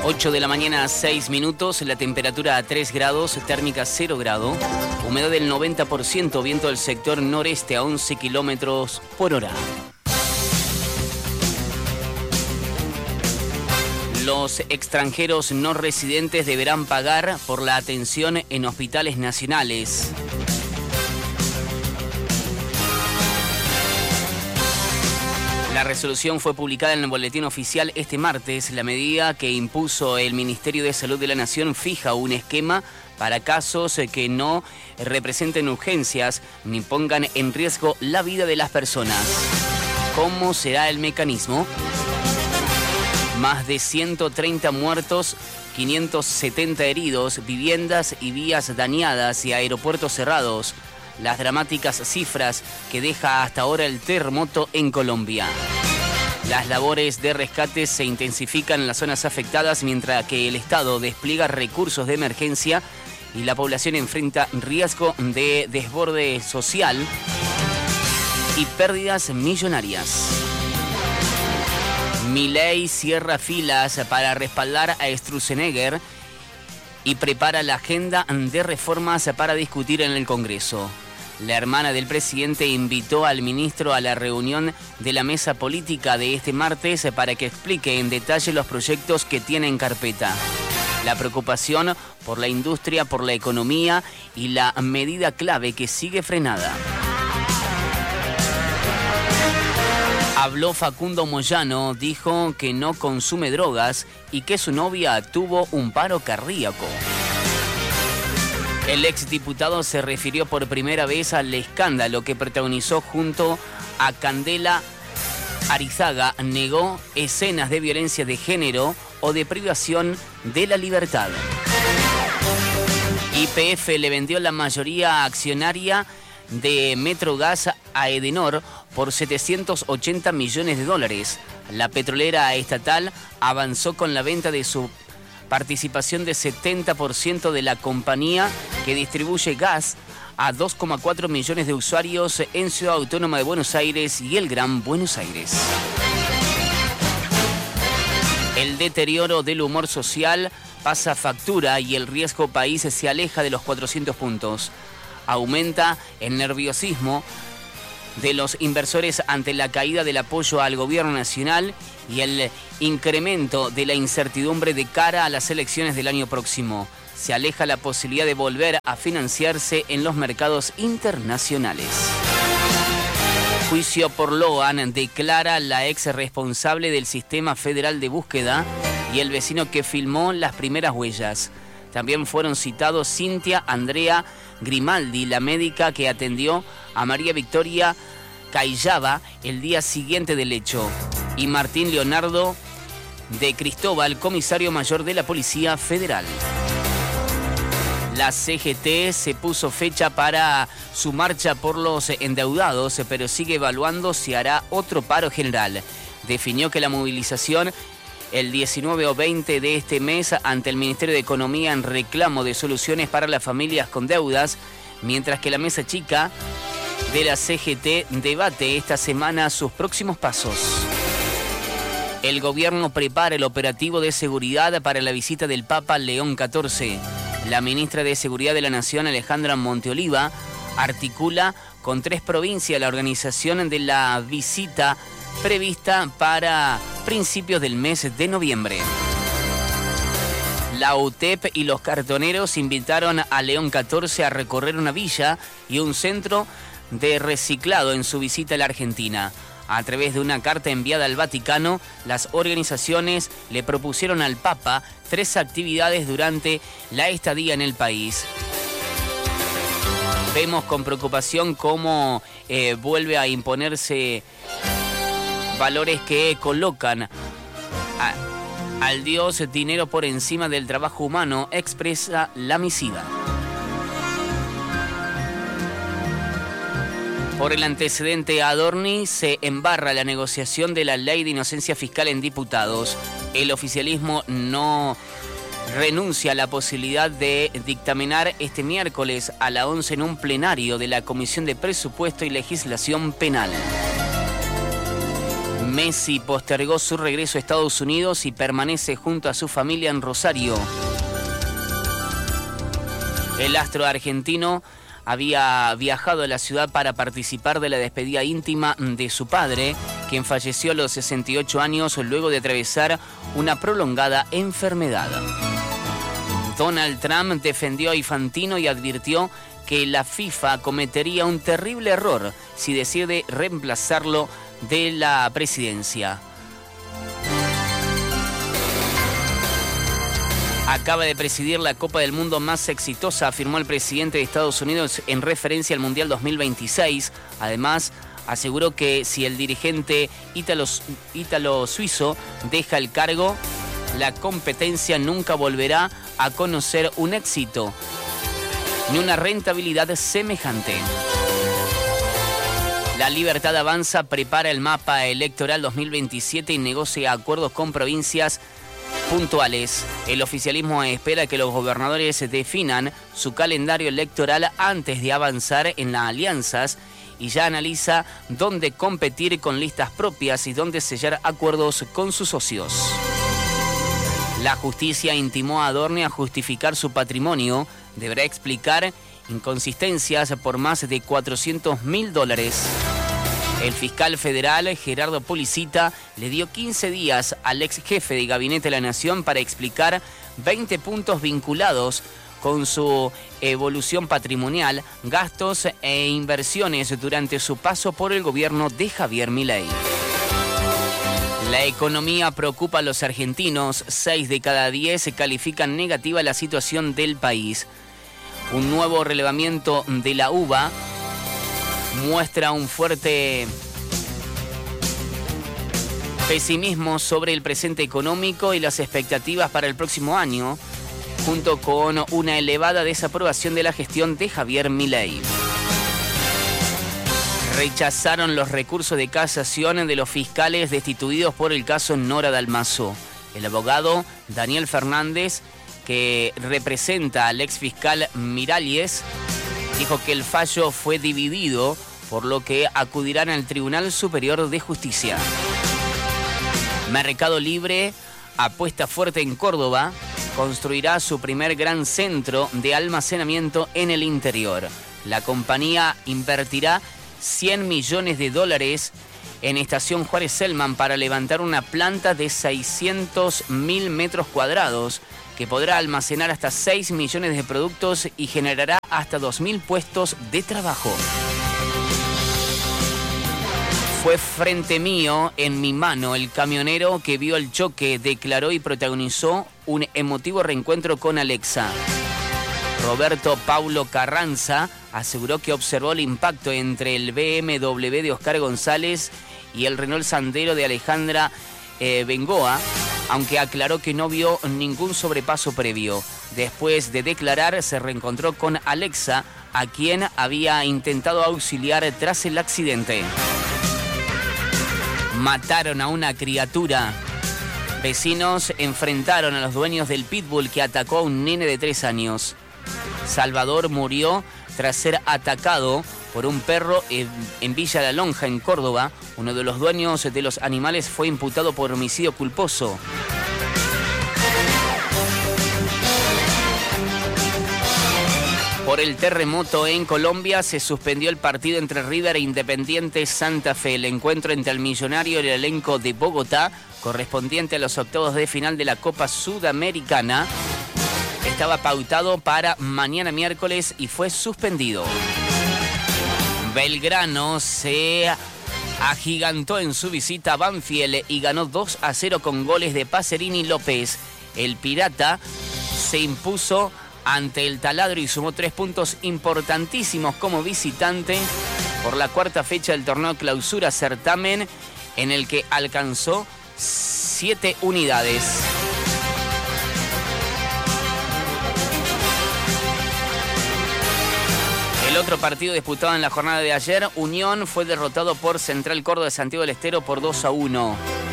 8 de la mañana, 6 minutos, la temperatura a 3 grados, térmica 0 grado, humedad del 90%, viento del sector noreste a 11 kilómetros por hora. Los extranjeros no residentes deberán pagar por la atención en hospitales nacionales. La resolución fue publicada en el Boletín Oficial este martes. La medida que impuso el Ministerio de Salud de la Nación fija un esquema para casos que no representen urgencias ni pongan en riesgo la vida de las personas. ¿Cómo será el mecanismo? Más de 130 muertos, 570 heridos, viviendas y vías dañadas y aeropuertos cerrados. Las dramáticas cifras que deja hasta ahora el terremoto en Colombia. Las labores de rescate se intensifican en las zonas afectadas mientras que el Estado despliega recursos de emergencia y la población enfrenta riesgo de desborde social y pérdidas millonarias. Milei cierra filas para respaldar a Sturzenegger y prepara la agenda de reformas para discutir en el Congreso. La hermana del presidente invitó al ministro a la reunión de la mesa política de este martes para que explique en detalle los proyectos que tiene en carpeta. La preocupación por la industria, por la economía y la medida clave que sigue frenada. Habló Facundo Moyano, dijo que no consume drogas y que su novia tuvo un paro cardíaco. El exdiputado se refirió por primera vez al escándalo que protagonizó junto a Candela Arizaga. Negó escenas de violencia de género o de privación de la libertad. YPF le vendió la mayoría accionaria de Metrogas a Edenor por $780 millones. La petrolera estatal avanzó con la venta de su participación de 70% de la compañía que distribuye gas a 2,4 millones de usuarios en Ciudad Autónoma de Buenos Aires y el Gran Buenos Aires. El deterioro del humor social pasa factura y el riesgo país se aleja de los 400 puntos. Aumenta el nerviosismo de los inversores ante la caída del apoyo al gobierno nacional y el incremento de la incertidumbre de cara a las elecciones del año próximo. Se aleja la posibilidad de volver a financiarse en los mercados internacionales. Juicio por Loan, declara la ex responsable del Sistema Federal de Búsqueda y el vecino que filmó las primeras huellas. También fueron citados Cintia Andrea Grimaldi, la médica que atendió a María Victoria Cayaba el día siguiente del hecho, y Martín Leonardo de Cristóbal, comisario mayor de la Policía Federal. La CGT se puso fecha para su marcha por los endeudados, pero sigue evaluando si hará otro paro general. Definió que la movilización el 19 o 20 de este mes ante el Ministerio de Economía en reclamo de soluciones para las familias con deudas, mientras que la mesa chica de la CGT debate esta semana sus próximos pasos. El gobierno prepara el operativo de seguridad para la visita del Papa León XIV. La ministra de Seguridad de la Nación, Alejandra Monteoliva, articula con 3 provincias la organización de la visita prevista para principios del mes de noviembre. La UTEP y los cartoneros invitaron a León XIV a recorrer una villa y un centro de reciclado en su visita a la Argentina. A través de una carta enviada al Vaticano, las organizaciones le propusieron al Papa 3 actividades durante la estadía en el país. Vemos con preocupación cómo vuelve a imponerse valores que colocan al Dios dinero por encima del trabajo humano, expresa la misiva. Por el antecedente Adorni se embarra la negociación de la ley de inocencia fiscal en diputados. El oficialismo no renuncia a la posibilidad de dictaminar este miércoles a las 11 en un plenario de la Comisión de Presupuesto y Legislación Penal. Messi postergó su regreso a Estados Unidos y permanece junto a su familia en Rosario. El astro argentino había viajado a la ciudad para participar de la despedida íntima de su padre, quien falleció a los 68 años luego de atravesar una prolongada enfermedad. Donald Trump defendió a Infantino y advirtió que la FIFA cometería un terrible error si decide reemplazarlo de la presidencia. Acaba de presidir la Copa del Mundo más exitosa, afirmó el presidente de Estados Unidos en referencia al Mundial 2026. Además, aseguró que si el dirigente ítalo-suizo deja el cargo, la competencia nunca volverá a conocer un éxito ni una rentabilidad semejante. La Libertad Avanza prepara el mapa electoral 2027 y negocia acuerdos con provincias puntuales. El oficialismo espera que los gobernadores definan su calendario electoral antes de avanzar en las alianzas y ya analiza dónde competir con listas propias y dónde sellar acuerdos con sus socios. La justicia intimó a Adorni a justificar su patrimonio. Deberá explicar inconsistencias por más de $400.000. El fiscal federal Gerardo Policita le dio 15 días al ex jefe de Gabinete de la Nación para explicar 20 puntos vinculados con su evolución patrimonial, gastos e inversiones durante su paso por el gobierno de Javier Milei. La economía preocupa a los argentinos. 6 de cada 10 califican negativa la situación del país. Un nuevo relevamiento de la UBA muestra un fuerte pesimismo sobre el presente económico y las expectativas para el próximo año, junto con una elevada desaprobación de la gestión de Javier Milei. Rechazaron los recursos de casación de los fiscales destituidos por el caso Nora Dalmazo. El abogado Daniel Fernández, que representa al ex fiscal Miralles, dijo que el fallo fue dividido, por lo que acudirán al Tribunal Superior de Justicia. Mercado Libre apuesta fuerte en Córdoba, construirá su primer gran centro de almacenamiento en el interior. La compañía invertirá $100 millones en Estación Juárez Selman para levantar una planta de 600.000 metros cuadrados que podrá almacenar hasta 6 millones de productos y generará hasta 2.000 puestos de trabajo. Fue frente mío, en mi mano, el camionero que vio el choque, declaró y protagonizó un emotivo reencuentro con Alexa. Roberto Paulo Carranza aseguró que observó el impacto entre el BMW de Oscar González y el Renault Sandero de Alejandra Bengoa, aunque aclaró que no vio ningún sobrepaso previo. Después de declarar, se reencontró con Alexa, a quien había intentado auxiliar tras el accidente. Mataron a una criatura. Vecinos enfrentaron a los dueños del pitbull que atacó a un nene de 3 años. Salvador murió tras ser atacado por un perro en Villa La Lonja, en Córdoba. Uno de los dueños de los animales fue imputado por homicidio culposo. Por el terremoto en Colombia se suspendió el partido entre River e Independiente Santa Fe. El encuentro entre el Millonario y el elenco de Bogotá, correspondiente a los octavos de final de la Copa Sudamericana, estaba pautado para mañana miércoles y fue suspendido. Belgrano se agigantó en su visita a Banfield y ganó 2-0 con goles de Pacerini y López. El Pirata se impuso ante el Taladro y sumó 3 puntos importantísimos como visitante por la cuarta fecha del torneo Clausura, certamen en el que alcanzó 7 unidades. El otro partido disputado en la jornada de ayer, Unión fue derrotado por Central Córdoba de Santiago del Estero por 2-1.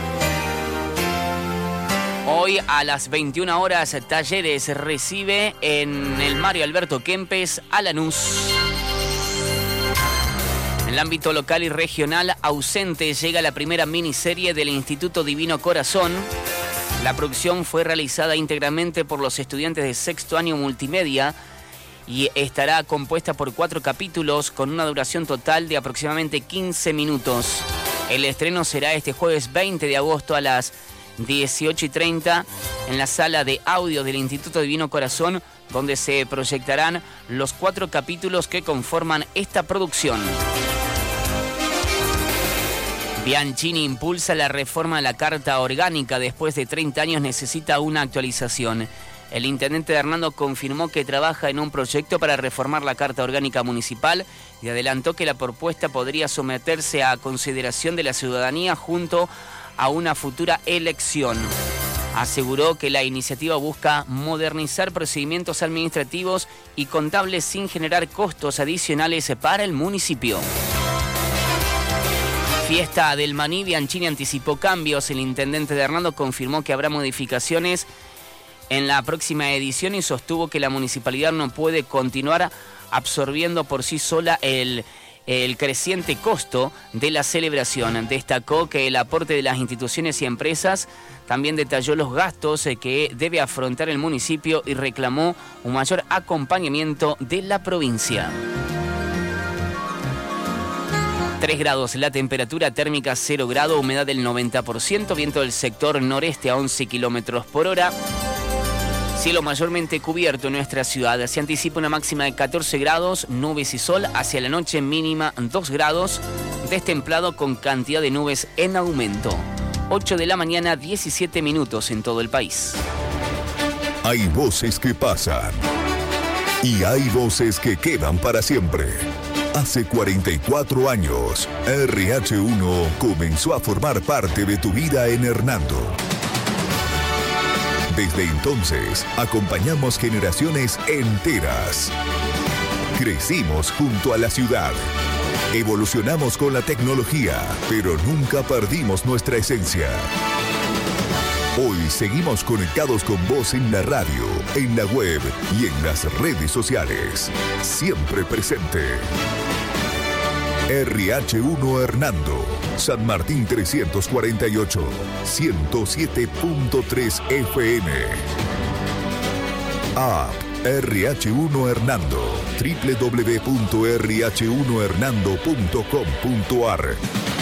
Hoy a las 21 horas Talleres recibe en el Mario Alberto Kempes a Lanús. En el ámbito local y regional, Ausente llega la primera miniserie del Instituto Divino Corazón. La producción fue realizada íntegramente por los estudiantes de sexto año multimedia y estará compuesta por 4 capítulos con una duración total de aproximadamente 15 minutos. El estreno será este jueves 20 de agosto a las 18:30 en la sala de audio del Instituto Divino Corazón, donde se proyectarán los 4 capítulos que conforman esta producción. Bianchini impulsa la reforma de la Carta Orgánica. Después de 30 años necesita una actualización. El intendente Hernando confirmó que trabaja en un proyecto para reformar la Carta Orgánica Municipal y adelantó que la propuesta podría someterse a consideración de la ciudadanía junto a una futura elección. Aseguró que la iniciativa busca modernizar procedimientos administrativos y contables sin generar costos adicionales para el municipio. Fiesta del Maní, Bianchini anticipó cambios. El intendente de Hernando confirmó que habrá modificaciones en la próxima edición y sostuvo que la municipalidad no puede continuar absorbiendo por sí sola el creciente costo de la celebración. Destacó que el aporte de las instituciones y empresas, también detalló los gastos que debe afrontar el municipio y reclamó un mayor acompañamiento de la provincia. 3 grados la temperatura, térmica 0 grado, humedad del 90%, viento del sector noreste a 11 kilómetros por hora. Cielo mayormente cubierto en nuestra ciudad. Se anticipa una máxima de 14 grados, nubes y sol. Hacia la noche mínima 2 grados, destemplado con cantidad de nubes en aumento. 8 de la mañana, 17 minutos en todo el país. Hay voces que pasan y hay voces que quedan para siempre. Hace 44 años, RH1 comenzó a formar parte de tu vida en Hernando. Desde entonces, acompañamos generaciones enteras. Crecimos junto a la ciudad. Evolucionamos con la tecnología, pero nunca perdimos nuestra esencia. Hoy seguimos conectados con vos en la radio, en la web y en las redes sociales. Siempre presente. RH1 Hernando, San Martín 348, 107.3 FM. App RH1 Hernando, www.rh1hernando.com.ar.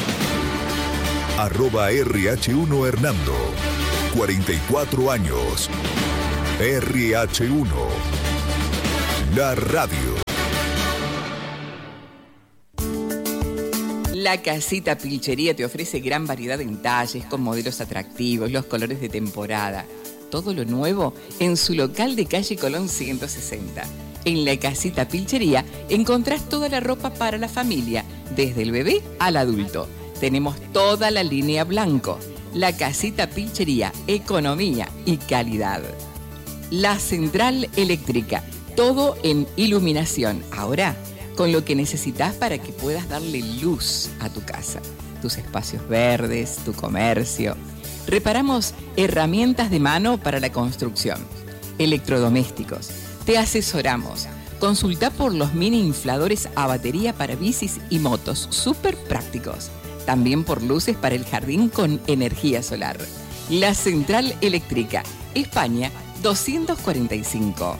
@RH1 Hernando, 44 años. RH1, la radio. La Casita Pilchería te ofrece gran variedad en talles, con modelos atractivos, los colores de temporada. Todo lo nuevo en su local de calle Colón 160. En La Casita Pilchería encontrás toda la ropa para la familia, desde el bebé al adulto. Tenemos toda la línea blanco. La Casita Pilchería, economía y calidad. La Central Eléctrica, todo en iluminación. Ahora, con lo que necesitas para que puedas darle luz a tu casa, tus espacios verdes, tu comercio. Reparamos herramientas de mano para la construcción, electrodomésticos. Te asesoramos. Consulta por los mini infladores a batería para bicis y motos, súper prácticos. También por luces para el jardín con energía solar. La Central Eléctrica, España 245.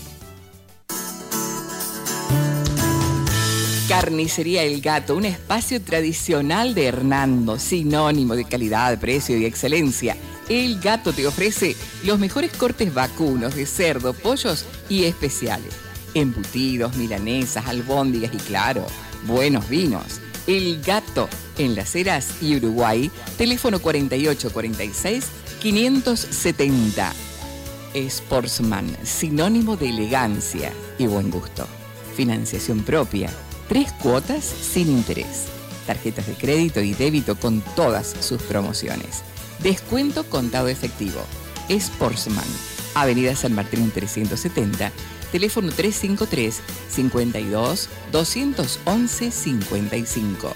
Carnicería El Gato, un espacio tradicional de Hernando, sinónimo de calidad, precio y excelencia. El Gato te ofrece los mejores cortes vacunos de cerdo, pollos y especiales. Embutidos, milanesas, albóndigas y claro, buenos vinos. El Gato, en Las Heras y Uruguay, teléfono 4846-570. Sportsman, sinónimo de elegancia y buen gusto. Financiación propia. 3 cuotas sin interés. Tarjetas de crédito y débito con todas sus promociones. Descuento contado efectivo. Sportsman, Avenida San Martín 370, teléfono 353-52-211-55.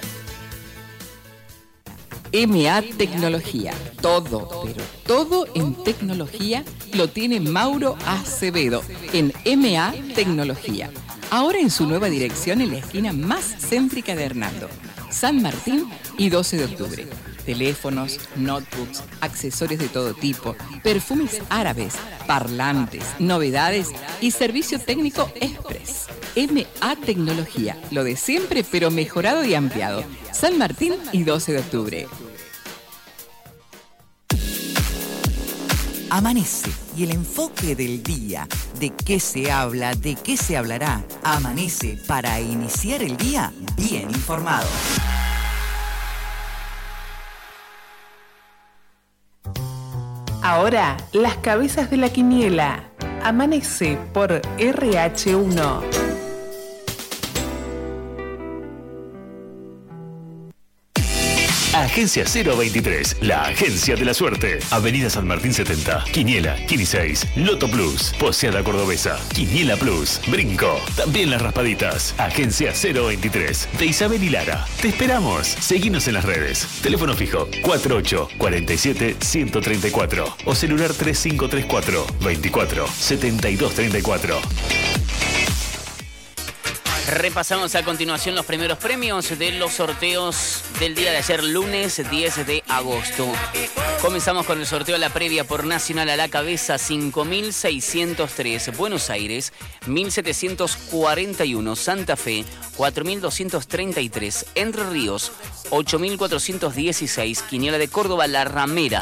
MA Tecnología. Todo, pero todo en tecnología lo tiene Mauro Acevedo en MA Tecnología. Ahora en su nueva dirección en la esquina más céntrica de Hernando, San Martín y 12 de octubre. Teléfonos, notebooks, accesorios de todo tipo, perfumes árabes, parlantes, novedades y servicio técnico express. MA Tecnología, lo de siempre pero mejorado y ampliado. San Martín y 12 de octubre. Amanece y el enfoque del día, de qué se habla, de qué se hablará. Amanece para iniciar el día bien informado. Ahora, las cabezas de la quiniela. Amanece por RH1. Agencia 023, la agencia de la suerte. Avenida San Martín 70, Quiniela, Quini 6, Loto Plus, Poseada Cordobesa, Quiniela Plus, Brinco, también las raspaditas. Agencia 023, de Isabel y Lara. Te esperamos. Seguinos en las redes. Teléfono fijo 4847-134 o celular 3534 24 72 34. Repasamos a continuación los primeros premios de los sorteos del día de ayer, lunes 10 de agosto. Comenzamos con el sorteo de la previa por Nacional a la cabeza, 5.603. Buenos Aires, 1.741. Santa Fe, 4.233. Entre Ríos, 8.416. Quiniela de Córdoba, La Ramera,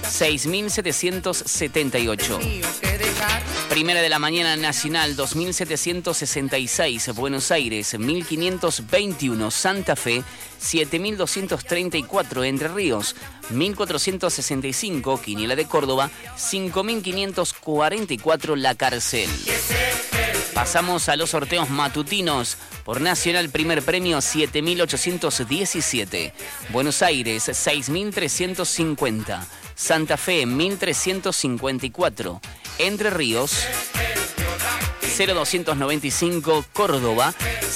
6.778. Primera de la mañana nacional, 2.766. Buenos Aires, 1.521. Santa Fe, 7.234. Entre Ríos, 1.465. Quiniela de Córdoba, 5.544. La Cárcel. Pasamos a los sorteos matutinos. Por Nacional, primer premio, 7.817. Buenos Aires, 6.350. Santa Fe, 1.354. Entre Ríos, 0.295. Córdoba,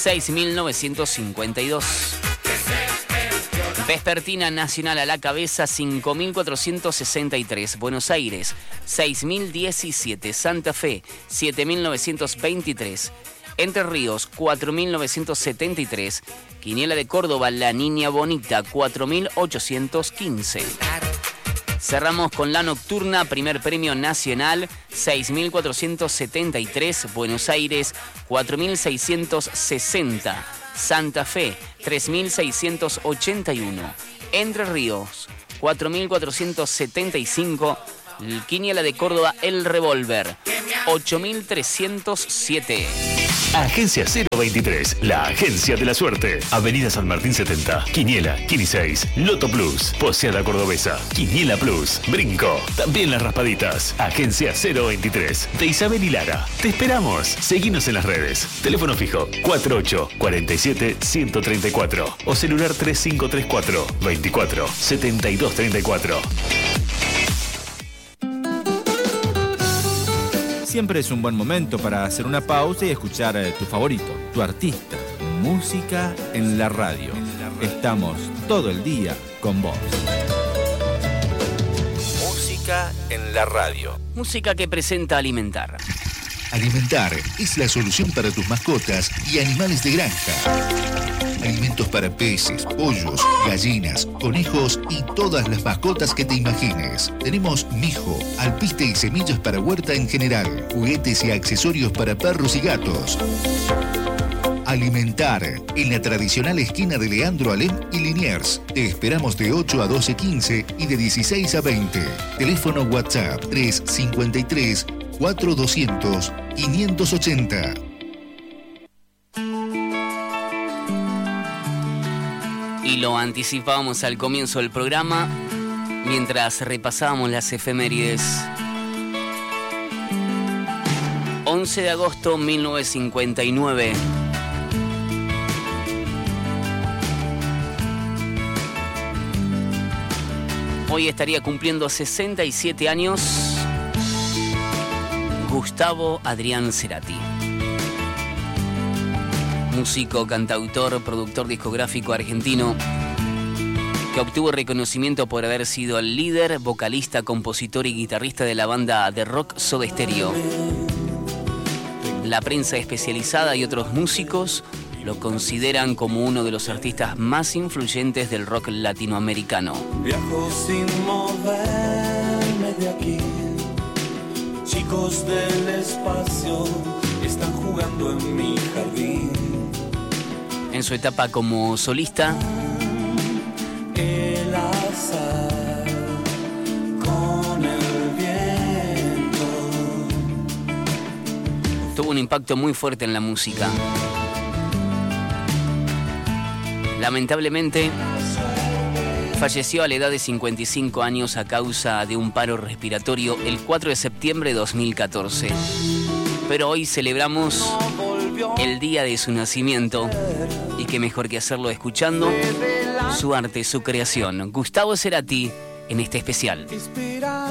6.952. Vespertina nacional a la cabeza, 5.463. Buenos Aires, 6.017. Santa Fe, 7.923. Entre Ríos, 4.973. Quiniela de Córdoba, La Niña Bonita, 4.815. Cerramos con la nocturna, primer premio nacional, 6.473. Buenos Aires, 4.660. Santa Fe, 3.681. Entre Ríos, 4.475. Quiniela de Córdoba, El Revólver, 8.307. Agencia 023, la agencia de la suerte. Avenida San Martín 70, Quiniela, Quini 6, Loto Plus, Poseada Cordobesa, Quiniela Plus, Brinco, también las raspaditas. Agencia 023, de Isabel y Lara. Te esperamos. Seguinos en las redes. Teléfono fijo 4847-134 o celular 3534 24 72 34. Siempre es un buen momento para hacer una pausa y escuchar tu favorito, tu artista. Música en la radio. Estamos todo el día con vos. Música en la radio. Música que presenta Alimentar. Alimentar es la solución para tus mascotas y animales de granja. Alimentos para peces, pollos, gallinas, conejos y todas las mascotas que te imagines. Tenemos mijo, alpiste y semillas para huerta en general, juguetes y accesorios para perros y gatos. Alimentar, en la tradicional esquina de Leandro Alem y Liniers. Te esperamos de 8 a 12:15 y de 16 a 20. Teléfono WhatsApp 353 4200 580. Y lo anticipábamos al comienzo del programa mientras repasábamos las efemérides. 11 de agosto 1959. Hoy estaría cumpliendo 67 años Gustavo Adrián Cerati. Músico, cantautor, productor discográfico argentino que obtuvo reconocimiento por haber sido el líder, vocalista, compositor y guitarrista de la banda de rock Soda Stereo. La prensa especializada y otros músicos lo consideran como uno de los artistas más influyentes del rock latinoamericano. Viajo sin moverme de aquí. Chicos del espacio están jugando en mi jardín. En su etapa como solista, El azar con el viento. tuvo un impacto muy fuerte en la música. Lamentablemente, falleció a la edad de 55 años a causa de un paro respiratorio el 4 de septiembre de 2014. Pero hoy celebramos el día de su nacimiento y qué mejor que hacerlo escuchando su arte, su creación. Gustavo Cerati en este especial.